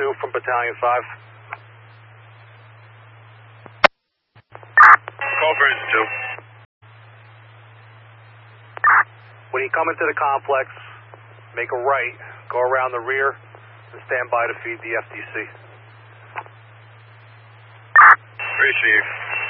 2 from Battalion 5. Call Burns 2. When you come into the complex, make a right, go around the rear, and stand by to feed the FDC. Receive.